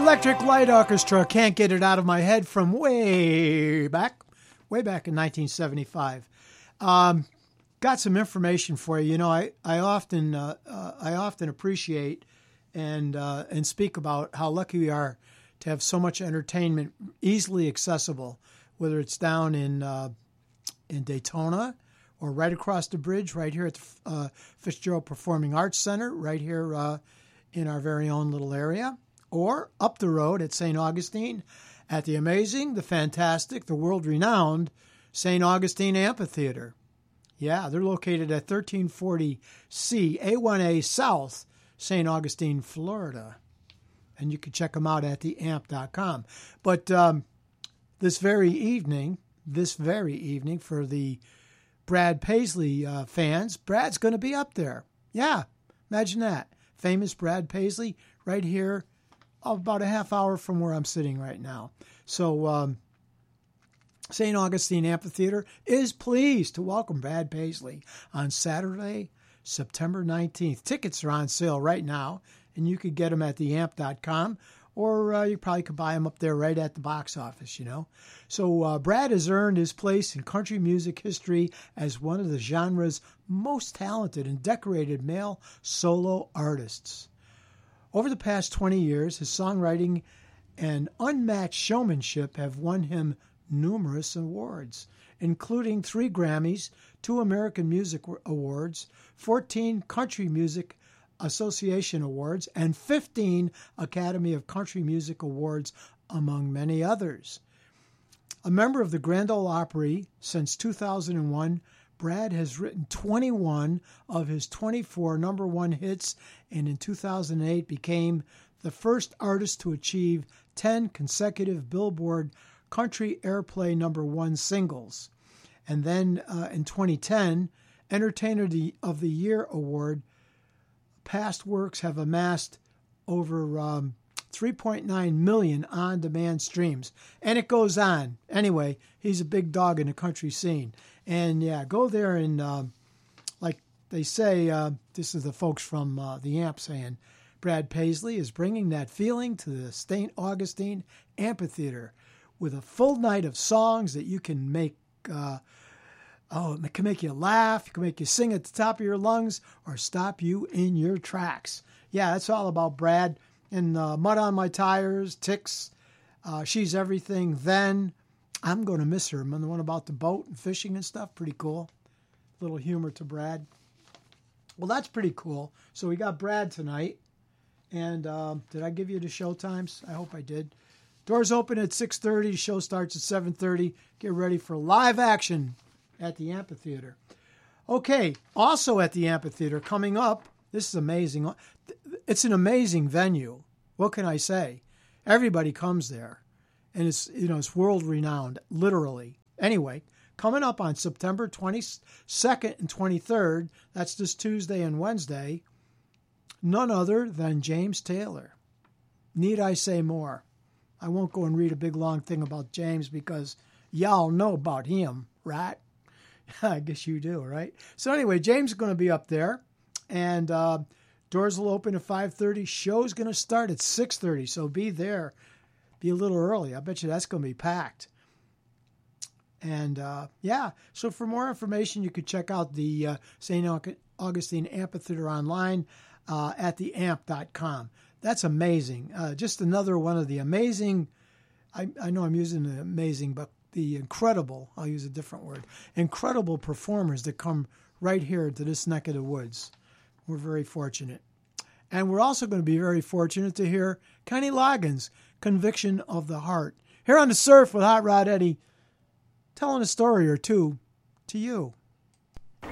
Electric Light Orchestra, Can't Get It Out of My Head, from way back in 1975. Got some information for you. You know, I often appreciate and speak about how lucky we are to have so much entertainment easily accessible, whether it's down in Daytona or right across the bridge, right here at the Fitzgerald Performing Arts Center, right here in our very own little area, or up the road at St. Augustine at the amazing, the fantastic, the world-renowned St. Augustine Amphitheater. Yeah, they're located at 1340 C, A1A South, St. Augustine, Florida. And you can check them out at theamp.com. But this very evening, for the Brad Paisley fans, Brad's going to be up there. Yeah, imagine that. Famous Brad Paisley right here, about a half hour from where I'm sitting right now. So St. Augustine Amphitheater is pleased to welcome Brad Paisley on Saturday, September 19th. Tickets are on sale right now, and you could get them at theamp.com, or you probably could buy them up there right at the box office, you know. So Brad has earned his place in country music history as one of the genre's most talented and decorated male solo artists. Over the past 20 years, his songwriting and unmatched showmanship have won him numerous awards, including 3 Grammys, 2 American Music Awards, 14 Country Music Association Awards, and 15 Academy of Country Music Awards, among many others. A member of the Grand Ole Opry since 2001, Brad has written 21 of his 24 number one hits, and in 2008 became the first artist to achieve 10 consecutive Billboard Country Airplay number one singles. And then in 2010, Entertainer of the Year Award. Past works have amassed over 3.9 million on-demand streams. And it goes on. Anyway, he's a big dog in the country scene. And yeah, go there and, like they say, this is the folks from the AMP saying, Brad Paisley is bringing that feeling to the St. Augustine Amphitheater with a full night of songs that you can make, it can make you laugh, it can make you sing at the top of your lungs, or stop you in your tracks. Yeah, that's all about Brad. And Mud on My Tires, Ticks, She's Everything, Then. I'm going to miss her. I'm the one about the boat and fishing and stuff. Pretty cool. Little humor to Brad. Well, that's pretty cool. So we got Brad tonight. And did I give you the show times? I hope I did. Doors open at 6:30. Show starts at 7:30. Get ready for live action at the amphitheater. Okay, also at the amphitheater coming up, this is amazing. It's an amazing venue. What can I say? Everybody comes there. And it's world renowned, literally. Anyway, coming up on September 22nd and 23rd, that's this Tuesday and Wednesday, none other than James Taylor. Need I say more? I won't go and read a big long thing about James because y'all know about him, right? I guess you do, right? So anyway, James is going to be up there, and doors will open at 5:30. Show's going to start at 6:30, so be there. Be a little early. I bet you that's going to be packed. And so for more information, you could check out the St. Augustine Amphitheater online at theamp.com. That's amazing. Just another one of the amazing, I know I'm using the amazing, but the incredible, I'll use a different word, incredible performers that come right here to this neck of the woods. We're very fortunate. And we're also going to be very fortunate to hear Kenny Loggins' Conviction of the Heart. Here on The Surf with Hot Rod Eddie, telling a story or two to you.